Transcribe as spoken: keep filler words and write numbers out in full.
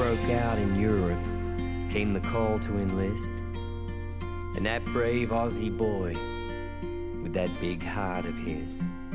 broke out in Europe came the call to enlist, and that brave Aussie boy with that big heart of his